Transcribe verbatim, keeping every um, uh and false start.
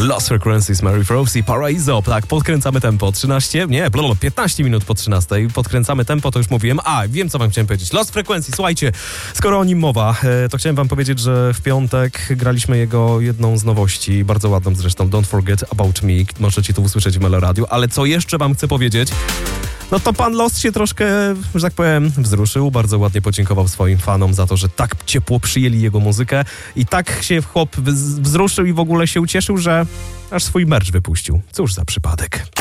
Lost Frequencies, Mary Frost, Paraiso. Tak, podkręcamy tempo. trzynaście, nie, blolo, piętnaście minut po trzynastej. Podkręcamy tempo, to już mówiłem. A, wiem, co wam chciałem powiedzieć. Lost Frequencies, słuchajcie, skoro o nim mowa, to chciałem wam powiedzieć, że w piątek graliśmy jego jedną z nowości, bardzo ładną zresztą, Don't Forget About Me. Możecie to usłyszeć w Meloradiu. Ale co jeszcze wam chcę powiedzieć? No to pan Lost się troszkę, że tak powiem, wzruszył. Bardzo ładnie podziękował swoim fanom za to, że tak ciepło przyjęli jego muzykę i tak się chłop wzruszył i w ogóle się ucieszył, że aż swój merch wypuścił. Cóż za przypadek.